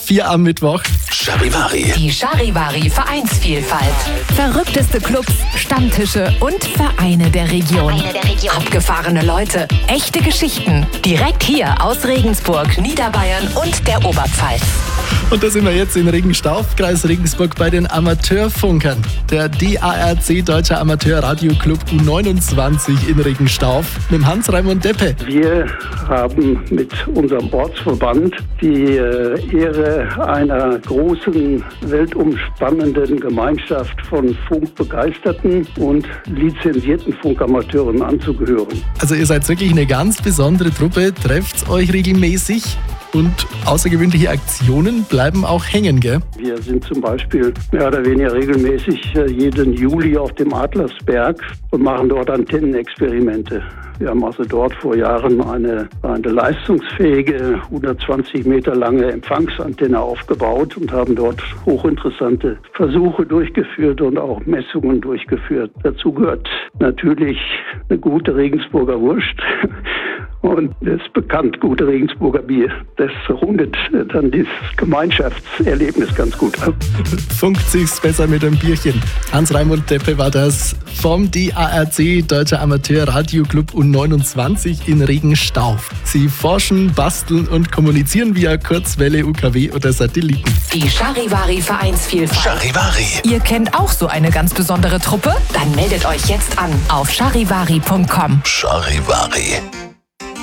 4 am Mittwoch. Charivari. Die Charivari Vereinsvielfalt. Verrückteste Clubs, Stammtische und Vereine der Region. Abgefahrene Leute, echte Geschichten. Direkt hier aus Regensburg, Niederbayern und der Oberpfalz. Und da sind wir jetzt in Regenstauf, Kreis Regensburg, bei den Amateurfunkern. Der DARC Deutscher Amateur-Radio-Club U29 in Regenstauf mit dem Hans-Raimund Deppe. Wir haben mit unserem Ortsverband die Ehre, einer großen, weltumspannenden Gemeinschaft von funkbegeisterten und lizenzierten Funkamateuren anzugehören. Also ihr seid wirklich eine ganz besondere Truppe, trefft euch regelmäßig und außergewöhnliche Aktionen bleiben auch hängen, gell? Wir sind zum Beispiel mehr oder weniger regelmäßig jeden Juli auf dem Adlersberg und machen dort Antennenexperimente. Wir haben also dort vor Jahren eine leistungsfähige, 120 Meter lange Empfangsantenne aufgebaut und haben dort hochinteressante Versuche durchgeführt und auch Messungen durchgeführt. Dazu gehört natürlich eine gute Regensburger Wurst. Und das bekannt gute Regensburger Bier. Das rundet dann dieses Gemeinschaftserlebnis ganz gut ab. Funkt sich's besser mit einem Bierchen. Hans-Raimund Deppe war das vom DARC Deutscher Amateur-Radio-Club U29 in Regenstauf. Sie forschen, basteln und kommunizieren via Kurzwelle, UKW oder Satelliten. Die Charivari Vereinsvielfalt. Charivari. Ihr kennt auch so eine ganz besondere Truppe? Dann meldet euch jetzt an auf charivari.com. Charivari.